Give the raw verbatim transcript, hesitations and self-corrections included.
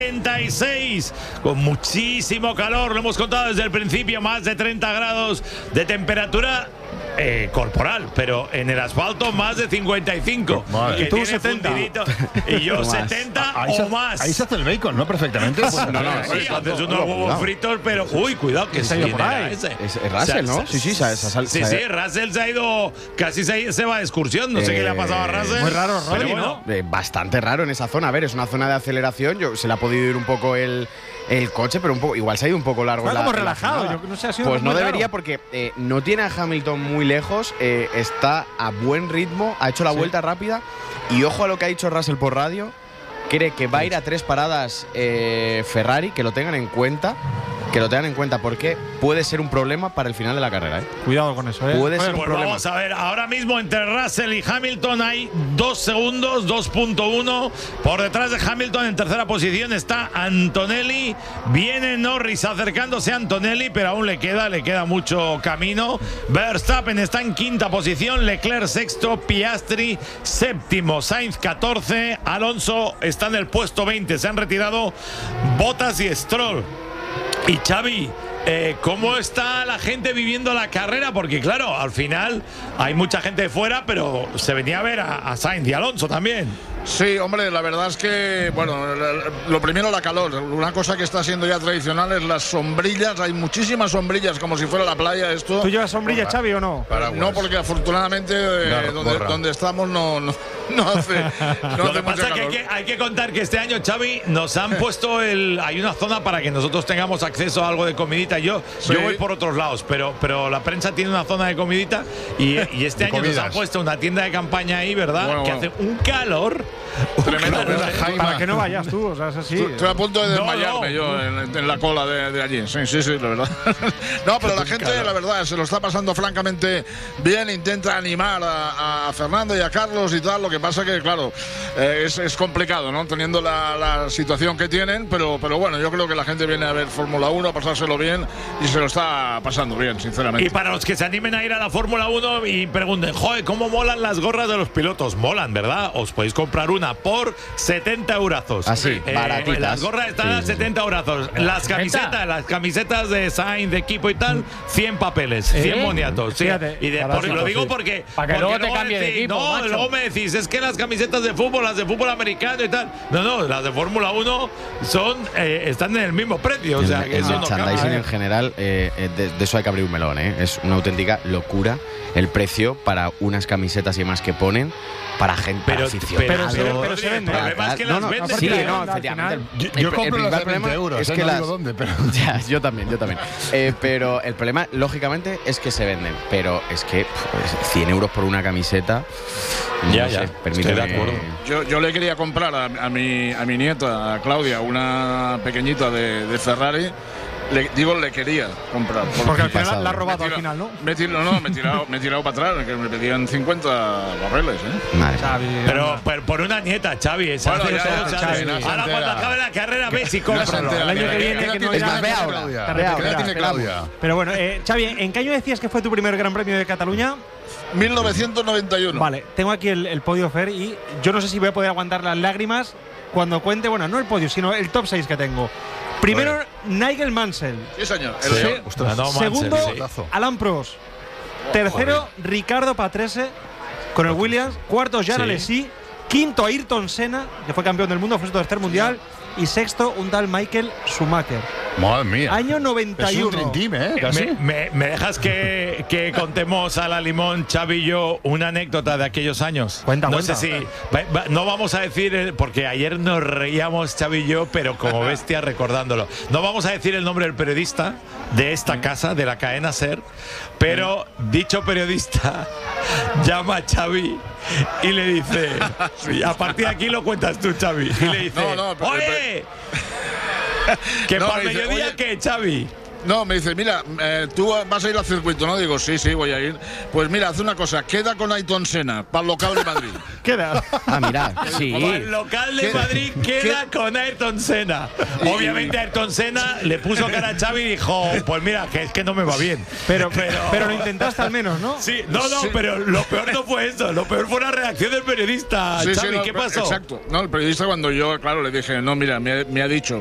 treinta y seis, con muchísimo calor, lo hemos contado desde el principio, más de treinta grados de temperatura eh, corporal, pero en el asfalto más de cincuenta y cinco. Madre. Que Y tú tiene setenta. fundidito, y yo setenta Ahí o se, más. ahí se hace el bacon, ¿no? Perfectamente. Pues, No, no, Sí, sí, haces unos cuidado. huevos fritos, pero uy, cuidado que se ha ido quién por era ahí. ese. Es- es Russell, ¿no? Sí, sí, se ha- se ha- sí, se ha- sí, Russell se ha ido, casi se, se va de excursión, no sé Eh, qué le ha pasado a Russell. muy raro, pero Rodri, bueno. Eh, bastante raro en esa zona. A ver, es una zona de aceleración. Yo, se le ha podido ir un poco el, el coche, pero un poco, igual se ha ido un poco largo. Está en la- como en la relajado, frenada. yo no sé, ha sido Pues no muy debería raro. porque eh, no tiene a Hamilton muy lejos, eh, está a buen ritmo, ha hecho la Sí. vuelta rápida y ojo a lo que ha dicho Russell por radio, cree que va a ir a tres paradas eh, Ferrari, que lo tengan en cuenta, que lo tengan en cuenta porque puede ser un problema para el final de la carrera. ¿eh? Cuidado con eso, ¿eh? Puede ser un Pues problema. vamos a ver, ahora mismo entre Russell y Hamilton hay dos segundos, dos punto uno. Por detrás de Hamilton en tercera posición está Antonelli. Viene Norris acercándose a Antonelli, pero aún le queda, le queda mucho camino. Verstappen está en quinta posición, Leclerc sexto, Piastri séptimo, Sainz catorce, Alonso está en el puesto veinte. Se han retirado Bottas y Stroll. Y Xavi, eh, ¿cómo está la gente viviendo la carrera? Porque claro, al final hay mucha gente de fuera, pero se venía a ver a, a Sainz y Alonso también. Sí, hombre, la verdad es que, bueno, lo primero la calor. Una cosa que está siendo ya tradicional es las sombrillas. Hay muchísimas sombrillas, como si fuera la playa esto. ¿Tú llevas sombrilla, Xavi, o no? Eh, No, porque afortunadamente eh, Garra, donde, gorra. donde estamos no, no, no hace, no Lo hace que pasa mucho es que hay, calor. que hay que contar que este año, Xavi, nos han puesto el. Hay una zona para que nosotros tengamos acceso a algo de comidita. Yo, Sí. yo voy por otros lados, pero, pero la prensa tiene una zona de comidita y, y este De año nos comidas. han puesto una tienda de campaña ahí, ¿verdad? Bueno, que bueno. hace un calor. un Tremendo, calor. ¿verdad? Para, para que no vayas tú, o sea, es así. Estoy a punto de No, desmayarme no. yo en, en la cola de, de allí. Sí, sí, sí, la verdad. No, pero la gente, la verdad, se lo está pasando francamente bien. Intenta animar a, a Fernando y a Carlos y tal. Lo que pasa que, claro, eh, es, es complicado, ¿no? Teniendo la, la situación que tienen. Pero, pero bueno, yo creo que la gente viene a ver Fórmula uno, a pasárselo bien y se lo está pasando bien, sinceramente. Y para los que se animen a ir a la Fórmula uno y pregunten, joder, ¿cómo molan las gorras de los pilotos? Molan, ¿verdad? Os podéis comprar una por setenta eurazos. Así, baratitas. Las gorras están Sí, a sí, sí. setenta eurazos. Las camisetas, las camisetas de Sainz, de equipo y tal, cien papeles, cien ¿Eh? moniatos. Sí. Fíjate, Y de, barato, por- lo digo sí. porque. Pa' que porque luego te cambie de decís, equipo, No, macho. luego me decís, es que las camisetas de fútbol, las de fútbol americano y tal. No, no, las de Fórmula uno son, eh, están en el mismo precio. O sea, el que el eso no merchandising cambia. en general, eh, eh, de, de eso hay que abrir un melón, ¿eh? Es una auténtica locura el precio para unas camisetas y más que ponen para gente, Pero, para aficionados. pero se- pero se el vende. problema es que No, las no, venden. sí, Aparte, no, al efectivamente. final- Yo- El- yo el compro las de principal problema veinte euros, es eh, que no las- digo dónde, pero- Ya, yo también, yo también. Eh, pero el problema, lógicamente, es que se venden. Pero es que pues, cien euros por una camiseta. No Ya, sé, ya, permíteme- estoy de acuerdo. Yo, yo le quería comprar a, a mi, a mi nieta, a Claudia, una pequeñita de, de Ferrari. Le, digo, le quería comprar. Porque al Pasado. final la has Me robado al tira- final, ¿no? Me he tirado, no, me he tirado, me he tirado para atrás, que me pedían cincuenta barreles, ¿eh? Madre. Xavi, Pero, anda. pero por una nieta, Xavi. Esa Bueno, hace ya, dos ya, años. Xavi, no se Ahora entera. cuando acabe la carrera, ves y No se cómpralo. entera. El año que viene que no Es irá, más, ve ya- ahora. te Ve repetirá, ahora. espera. tiene Claudia. Pero bueno, eh, Xavi, ¿en qué año decías que fue tu primer Gran Premio de Cataluña? mil novecientos noventa y uno. Vale, tengo aquí el, el podio, Fer, y yo no sé si voy a poder aguantar las lágrimas cuando cuente, bueno, no el podio, sino el top seis que tengo. Primero, Nigel Mansell. Sí, señor. El Sí. león. Ostras, no, Mansell, Segundo, sí. Alan Prost. Tercero, Ricardo Patrese con el Williams. Cuarto, Jean Sí. Alesi. Quinto, Ayrton Senna, que fue campeón del mundo, fue su tercer mundial. Y sexto, un tal Michael Schumacher. Madre mía. Año noventa y Es uno. un Dream Team, ¿eh? Casi. Me, me- me dejas que, que contemos a la limón, Xavi y yo, una anécdota de aquellos años. Cuenta, no cuenta. sé si. va- va- no vamos a decir, el- porque ayer nos reíamos, Xavi y yo, pero como bestia recordándolo. No vamos a decir el nombre del periodista de esta casa, de la cadena SER, pero dicho periodista llama a Xavi y le dice. y a partir de aquí lo cuentas tú, Xavi. Y le dice: No, no, pero- ¡Oye! Que No, para dice, mediodía, oye, ¿qué, Xavi? No, me dice, mira, eh, tú vas a ir al circuito, ¿no? Digo, sí, sí, voy a ir. Pues mira, haz una cosa, queda con Ayrton Senna para el local de Madrid. Queda. Ah, mira, sí. El local de ¿Qué? Madrid queda ¿Qué? con Ayrton Senna. Obviamente Ayrton Senna le puso cara a Xavi y dijo, pues mira, que es que no me va bien. Pero, pero, pero lo intentaste al menos, ¿no? Sí, no, no, Sí. pero lo peor no fue eso. Lo peor fue la reacción del periodista. Sí, sí, Xavi, no, ¿qué pasó? Exacto. No, el periodista cuando yo, claro, le dije, no, mira, me, me ha dicho